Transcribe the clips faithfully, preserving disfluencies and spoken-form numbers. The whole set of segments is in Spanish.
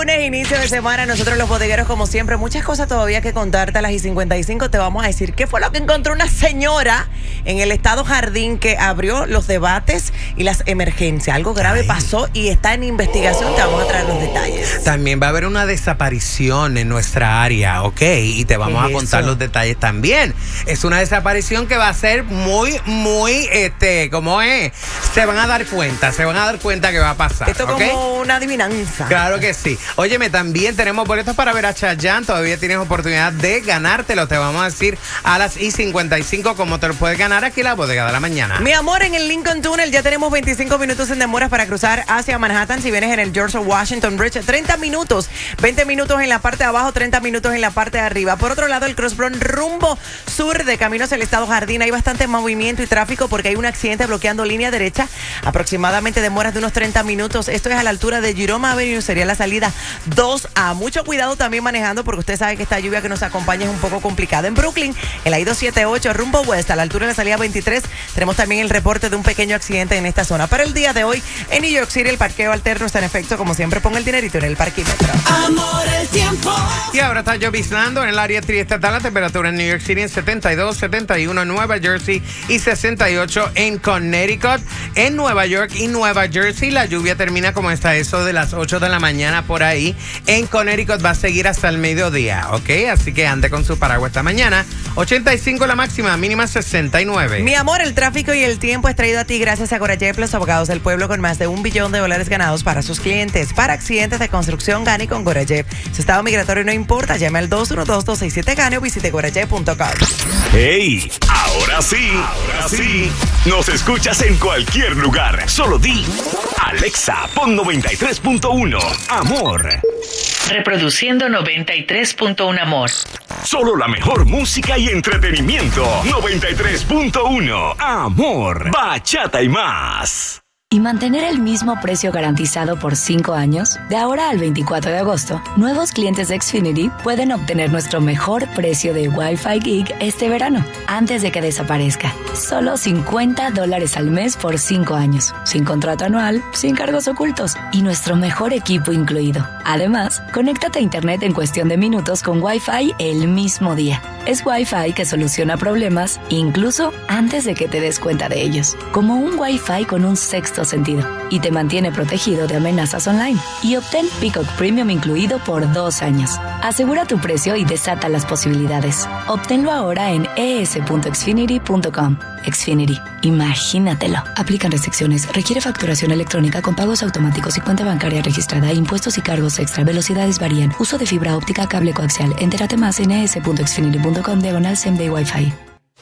Lunes, inicio de semana, nosotros los bodegueros, como siempre, muchas cosas todavía que contarte. A las y cincuenta y cinco te vamos a decir qué fue lo que encontró una señora en el estado Jardín que abrió los debates y las emergencias. Algo grave Ay. pasó y está en investigación. Te vamos a traer los detalles. También va a haber una desaparición en nuestra área, ¿ok? Y te vamos a contar eso? los detalles también. Es una desaparición que va a ser muy, muy, este, ¿cómo es? Se van a dar cuenta, se van a dar cuenta que va a pasar. Esto ¿okay? como una adivinanza. Claro que sí. Óyeme, también tenemos boletos para ver a Chayanne. Todavía tienes oportunidad de ganártelo. Te vamos a decir a las y cincuenta y cinco cómo te lo puedes ganar aquí en la bodega de la mañana. Mi amor, en el Lincoln Tunnel ya tenemos veinticinco minutos en demoras para cruzar hacia Manhattan. Si vienes en el George Washington Bridge, treinta minutos. veinte minutos en la parte de abajo, treinta minutos en la parte de arriba. Por otro lado, el Cross Bronx rumbo sur de caminos al estado Jardín. Hay bastante movimiento y tráfico porque hay un accidente bloqueando línea derecha. Aproximadamente demoras de unos treinta minutos. Esto es a la altura de Jerome Avenue. Sería la salida dos A. Mucho cuidado también manejando porque usted sabe que esta lluvia que nos acompaña es un poco complicada. En Brooklyn, en la I doscientos setenta y ocho rumbo west, a la altura de la salida veintitrés, tenemos también el reporte de un pequeño accidente en esta zona. Para el día de hoy, en New York City, el parqueo alterno está en efecto. Como siempre, ponga el dinerito en el parquímetro. Amor, el tiempo. Y ahora está lloviznando en el área triestatal. La temperatura en New York City en setenta y dos, setenta y uno en Nueva Jersey y sesenta y ocho en Connecticut. En Nueva York y Nueva Jersey, la lluvia termina como está eso de las ocho de la mañana por ahí. En Connecticut va a seguir hasta el mediodía, ¿ok? Así que ande con su paraguas esta mañana. ochenta y cinco la máxima, mínima sesenta y nueve. Mi amor, el tráfico y el tiempo es traído a ti gracias a Gorayep, los abogados del pueblo con más de un billón de dólares ganados para sus clientes. Para accidentes de construcción, gane con Gorayep. Su estado migratorio no importa, llame al dos uno dos, dos seis siete, gane o visite gorayep punto com. ¡Hey! Ahora sí, ahora sí. Nos escuchas en cualquier lugar. Solo di Alexa, pon noventa y tres punto uno. Amor. Reproduciendo noventa y tres punto uno Amor. Solo la mejor música y entretenimiento. noventa y tres punto uno. Amor. Bachata y más. Y mantener el mismo precio garantizado por cinco años. De ahora al veinticuatro de agosto, nuevos clientes de Xfinity pueden obtener nuestro mejor precio de Wi-Fi Gig este verano, antes de que desaparezca. Solo cincuenta dólares al mes por cinco años, sin contrato anual, sin cargos ocultos y nuestro mejor equipo incluido. Además, conéctate a internet en cuestión de minutos con Wi-Fi el mismo día. Es Wi-Fi que soluciona problemas incluso antes de que te des cuenta de ellos. Como un Wi-Fi con un sexto sentido y te mantiene protegido de amenazas online. Y obtén Peacock Premium incluido por dos años. Asegura tu precio y desata las posibilidades. Obténlo ahora en e s punto xfinity punto com. Xfinity, imagínatelo. Aplican restricciones. Requiere facturación electrónica con pagos automáticos y cuenta bancaria registrada. Impuestos y cargos extra. Velocidades varían. Uso de fibra óptica, cable coaxial. Entérate más en e s punto xfinity punto com diagonal same day Wi-Fi.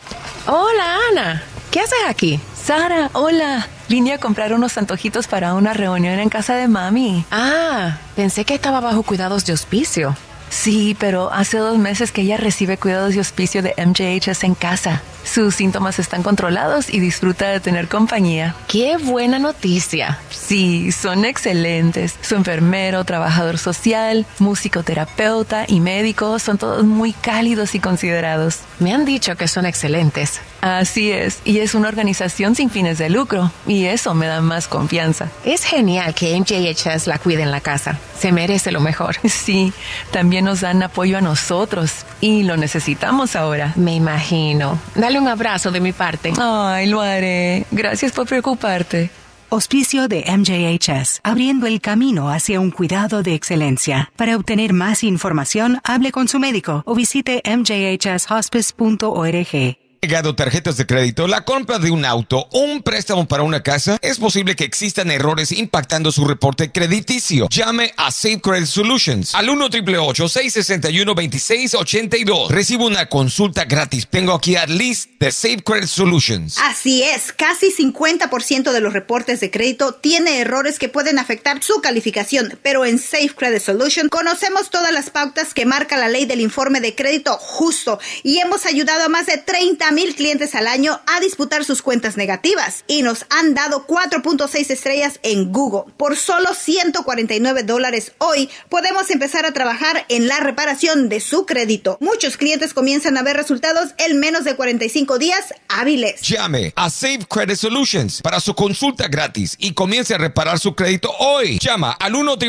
Hola, Ana. ¿Qué haces aquí? Sara, hola. Vine a comprar unos antojitos para una reunión en casa de mami. Ah, pensé que estaba bajo cuidados de hospicio. Sí, pero hace dos meses que ella recibe cuidados de hospicio de M J H S en casa. Sus síntomas están controlados y disfruta de tener compañía. ¡Qué buena noticia! Sí, son excelentes. Su enfermero, trabajador social, musicoterapeuta y médico son todos muy cálidos y considerados. Me han dicho que son excelentes. Así es, y es una organización sin fines de lucro, y eso me da más confianza. Es genial que M J H S la cuide en la casa. Se merece lo mejor. Sí, también nos dan apoyo a nosotros, y lo necesitamos ahora. Me imagino. Dale un abrazo de mi parte. Ay, lo haré. Gracias por preocuparte. Auspicio de M J H S, abriendo el camino hacia un cuidado de excelencia. Para obtener más información, hable con su médico o visite m j h s hospice punto org. Llegado tarjetas de crédito, la compra de un auto o un préstamo para una casa, es posible que existan errores impactando su reporte crediticio. Llame a Safe Credit Solutions al uno, ocho ocho ocho, seis seis uno, dos seis ocho dos. Recibe una consulta gratis. Tengo aquí a Liz de Safe Credit Solutions. Así es, casi cincuenta por ciento de los reportes de crédito tiene errores que pueden afectar su calificación, pero en Safe Credit Solutions conocemos todas las pautas que marca la ley del informe de crédito justo y hemos ayudado a más de treinta mil clientes al año a disputar sus cuentas negativas y nos han dado cuatro punto seis estrellas en Google. Por solo ciento cuarenta y nueve dólares hoy podemos empezar a trabajar en la reparación de su crédito. Muchos clientes comienzan a ver resultados en menos de cuarenta y cinco días hábiles. Llame a Safe Credit Solutions para su consulta gratis y comience a reparar su crédito hoy. Llama al uno